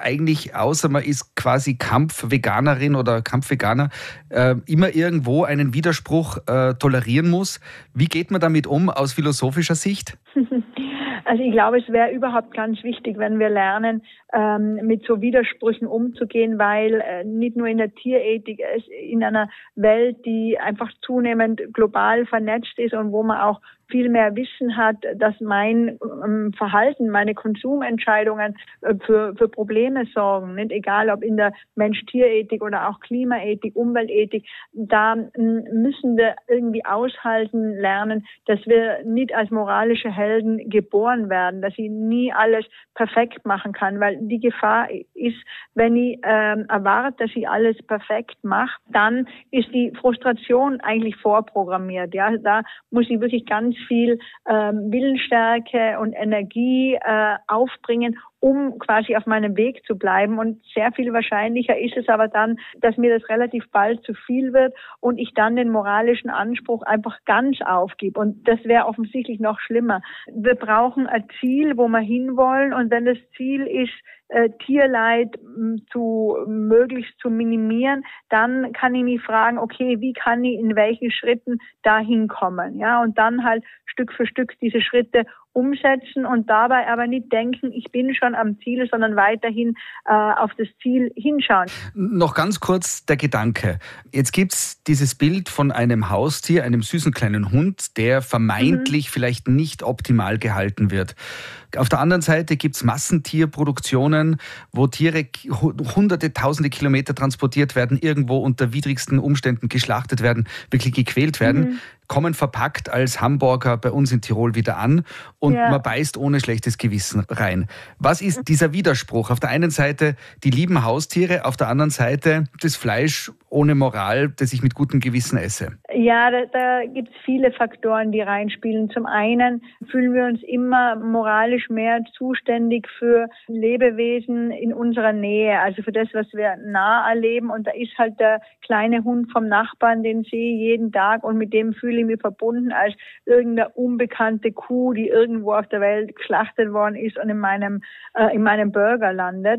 eigentlich, außer man ist quasi Kampfveganerin oder Kampfveganer, immer irgendwo einen Widerspruch tolerieren muss. Wie geht man damit um aus philosophischer Sicht? Also ich glaube, es wäre überhaupt ganz wichtig, wenn wir lernen, mit so Widersprüchen umzugehen, weil nicht nur in der Tierethik, in einer Welt, die einfach zunehmend global vernetzt ist und wo man auch viel mehr Wissen hat, dass mein Verhalten, meine Konsumentscheidungen für Probleme sorgen. Nicht egal, ob in der Mensch-Tier-Ethik oder auch Klimaethik, Umweltethik. Da müssen wir irgendwie aushalten lernen, dass wir nicht als moralische Helden geboren werden, dass ich nie alles perfekt machen kann, weil die Gefahr ist, wenn ich erwarte, dass ich alles perfekt mache, dann ist die Frustration eigentlich vorprogrammiert. Ja, da muss ich wirklich ganz viel Willensstärke und Energie aufbringen, um quasi auf meinem Weg zu bleiben. Und sehr viel wahrscheinlicher ist es aber dann, dass mir das relativ bald zu viel wird und ich dann den moralischen Anspruch einfach ganz aufgebe. Und das wäre offensichtlich noch schlimmer. Wir brauchen ein Ziel, wo wir hinwollen. Und wenn das Ziel ist, Tierleid möglichst zu minimieren, dann kann ich mich fragen, okay, wie kann ich in welchen Schritten dahin kommen? Ja, und dann halt Stück für Stück diese Schritte umsetzen und dabei aber nicht denken, ich bin schon am Ziel, sondern weiterhin auf das Ziel hinschauen. Noch ganz kurz der Gedanke. Jetzt gibt's dieses Bild von einem Haustier, einem süßen kleinen Hund, der vermeintlich vielleicht nicht optimal gehalten wird. Auf der anderen Seite gibt's Massentierproduktionen, wo Tiere hunderte, tausende Kilometer transportiert werden, irgendwo unter widrigsten Umständen geschlachtet werden, wirklich gequält werden, kommen verpackt als Hamburger bei uns in Tirol wieder an und man beißt ohne schlechtes Gewissen rein. Was ist dieser Widerspruch? Auf der einen Seite die lieben Haustiere, auf der anderen Seite das Fleisch ohne Moral, das ich mit gutem Gewissen esse. Ja, da gibt es viele Faktoren, die reinspielen. Zum einen fühlen wir uns immer moralisch mehr zuständig für Lebewesen in unserer Nähe, also für das, was wir nah erleben. Und da ist halt der kleine Hund vom Nachbarn, den sehe ich jeden Tag und mit dem fühle ich mich verbunden als irgendeine unbekannte Kuh, die irgendwo auf der Welt geschlachtet worden ist und in meinem Burger landet.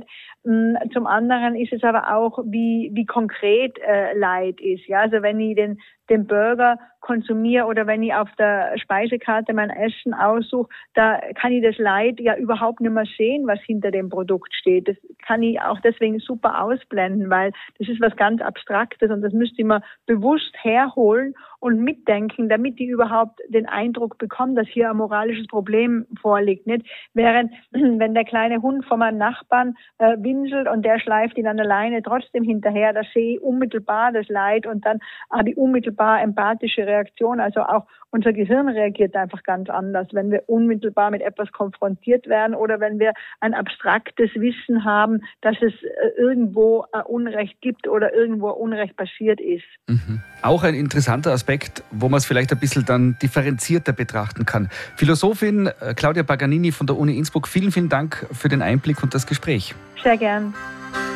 Zum anderen ist es aber auch, wie konkret Leid ist. Ja, also wenn ich den Burger konsumiere oder wenn ich auf der Speisekarte mein Essen aussuche, da kann ich das Leid ja überhaupt nicht mehr sehen, was hinter dem Produkt steht. Das kann ich auch deswegen super ausblenden, weil das ist was ganz Abstraktes und das müsste ich mir bewusst herholen und mitdenken, damit ich überhaupt den Eindruck bekomme, dass hier ein moralisches Problem vorliegt. Nicht? Während, wenn der kleine Hund von meinem Nachbarn winselt und der schleift ihn an der Leine trotzdem hinterher, da sehe ich unmittelbar das Leid und dann habe ich unmittelbar empathische Reaktion. Also auch unser Gehirn reagiert einfach ganz anders, wenn wir unmittelbar mit etwas konfrontiert werden oder wenn wir ein abstraktes Wissen haben, dass es irgendwo ein Unrecht gibt oder irgendwo ein Unrecht passiert ist. Auch ein interessanter Aspekt, wo man es vielleicht ein bisschen dann differenzierter betrachten kann. Philosophin Claudia Paganini von der Uni Innsbruck, vielen, vielen Dank für den Einblick und das Gespräch. Sehr gern.